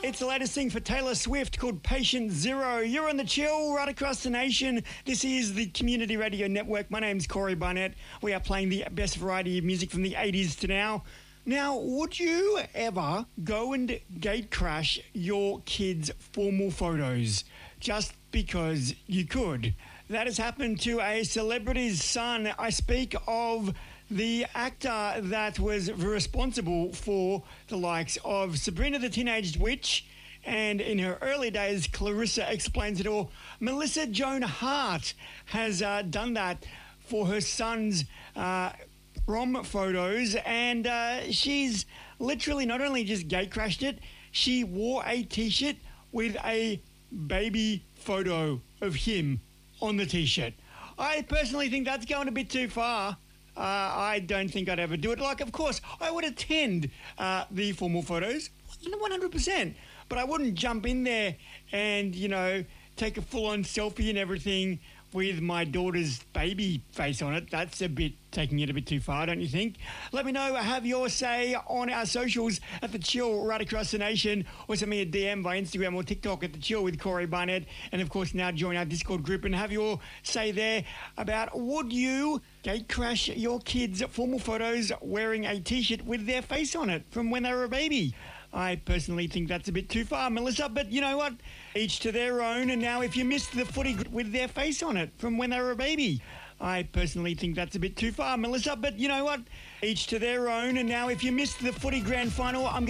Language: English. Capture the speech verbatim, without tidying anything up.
It's the latest thing for Taylor Swift called Patient Zero. You're on the chill right across the nation. This is the Community Radio Network. My name's Corey Barnett. We are playing the best variety of music from the eighties to now. Now, would you ever go and gate crash your kids' formal photos just because you could? That has happened to a celebrity's son. I speak of the actor that was responsible for the likes of Sabrina the Teenage Witch, and in her early days, Clarissa Explains It All. Melissa Joan Hart has uh, done that for her son's uh, prom photos, and uh, she's literally not only just gate crashed it, she wore a T-shirt with a baby photo of him on the T-shirt. I personally think that's going a bit too far. Uh, I don't think I'd ever do it. Like, of course, I would attend uh, the formal photos, one hundred percent. But I wouldn't jump in there and, you know, take a full-on selfie and everything with my daughter's baby face on it. That's a bit taking it a bit too far, don't you think? Let me know. Have your say on our socials at The Chill right across the nation, or send me a D M by Instagram or TikTok at The Chill with Corey Barnett. And, of course, now join our Discord group and have your say there about would you gate crash your kids' formal photos wearing a T-shirt with their face on it from when they were a baby? I personally think that's a bit too far, Melissa, but you know what? Each to their own. And now if you missed the footy with their face on it from when they were a baby, I personally think that's a bit too far, Melissa, but you know what? Each to their own. And now if you missed the footy grand final, I'm